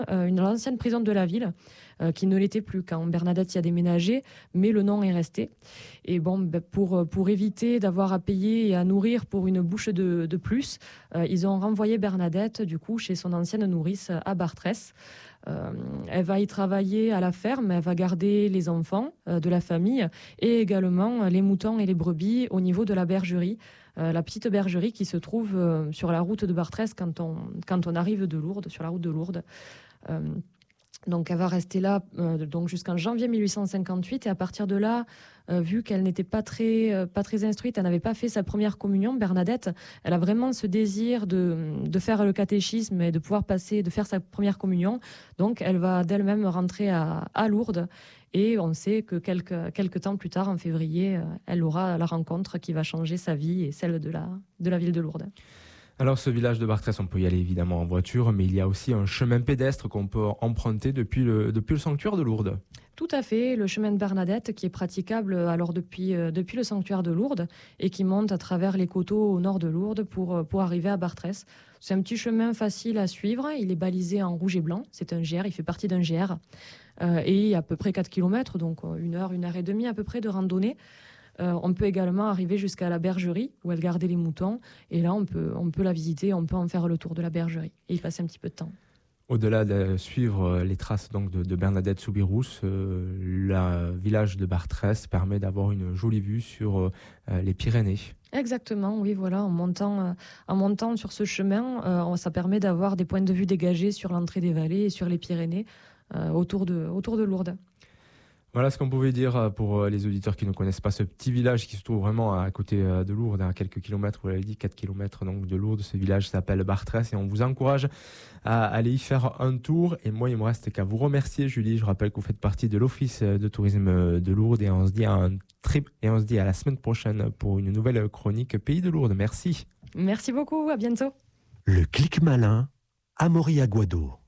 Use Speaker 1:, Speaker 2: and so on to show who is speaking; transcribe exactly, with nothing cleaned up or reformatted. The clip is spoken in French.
Speaker 1: euh, une l'ancienne prison de la ville, euh, qui ne l'était plus quand Bernadette y a déménagé, mais le nom est resté. Et bon, ben, pour, pour éviter d'avoir à payer et à nourrir pour une bouche de, de plus, euh, ils ont renvoyé Bernadette, du coup, chez son ancienne nourrice à Bartrès. Euh, elle va y travailler à la ferme, elle va garder les enfants euh, de la famille et également euh, les moutons et les brebis au niveau de la bergerie, euh, la petite bergerie qui se trouve euh, sur la route de Bartrès quand on, quand on arrive de Lourdes, sur la route de Lourdes. Euh, donc elle va rester là euh, donc jusqu'en janvier mille huit cent cinquante-huit et à partir de là, euh, vu qu'elle n'était pas très, euh, pas très instruite, elle n'avait pas fait sa première communion, Bernadette, elle a vraiment ce désir de, de faire le catéchisme et de pouvoir passer, de faire sa première communion. Donc elle va d'elle-même rentrer à, à Lourdes et on sait que quelques, quelques temps plus tard, en février, euh, elle aura la rencontre qui va changer sa vie et celle de la, de la ville de Lourdes.
Speaker 2: Alors ce village de Bartrès, on peut y aller évidemment en voiture, mais il y a aussi un chemin pédestre qu'on peut emprunter depuis le, depuis le sanctuaire de Lourdes.
Speaker 1: Tout à fait, le chemin de Bernadette qui est praticable alors depuis, euh, depuis le sanctuaire de Lourdes et qui monte à travers les coteaux au nord de Lourdes pour, pour arriver à Bartrès. C'est un petit chemin facile à suivre, il est balisé en rouge et blanc, c'est un G R, il fait partie d'un G R euh, et il y a à peu près quatre kilomètres, donc une heure, une heure et demie à peu près de randonnée. Euh, on peut également arriver jusqu'à la bergerie où elle gardait les moutons et là on peut, on peut la visiter, on peut en faire le tour de la bergerie et y passer un petit peu de temps.
Speaker 2: Au-delà de suivre les traces donc de, de Bernadette Soubirous, euh, le village de Bartrès permet d'avoir une jolie vue sur euh, les Pyrénées.
Speaker 1: Exactement, oui, voilà, en montant, euh, en montant sur ce chemin, euh, ça permet d'avoir des points de vue dégagés sur l'entrée des vallées et sur les Pyrénées euh, autour de, autour de Lourdes.
Speaker 2: Voilà ce qu'on pouvait dire pour les auditeurs qui ne connaissent pas ce petit village qui se trouve vraiment à côté de Lourdes, à quelques kilomètres, vous l'avez dit, quatre kilomètres donc de Lourdes. Ce village s'appelle Bartrès et on vous encourage à aller y faire un tour. Et moi, il me reste qu'à vous remercier, Julie. Je rappelle que vous faites partie de l'Office de tourisme de Lourdes et on se dit à un trip et on se dit à la semaine prochaine pour une nouvelle chronique Pays de Lourdes. Merci.
Speaker 1: Merci beaucoup, à bientôt.
Speaker 3: Le clic malin, Amaury Aguado.